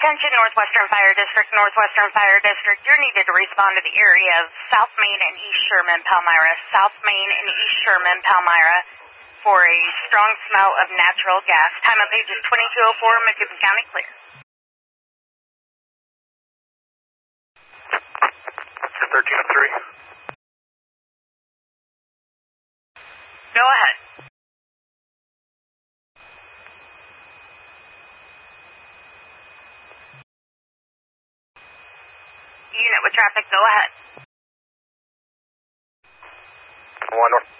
Attention Northwestern Fire District, Northwestern Fire District. You're needed to respond to the area of South Main and East Sherman, Palmyra. South Main and East Sherman, Palmyra for a strong smell of natural gas. Time of page is 2204, McCoupin County clear. 1303. Go ahead. Unit with traffic, go ahead. 1 North.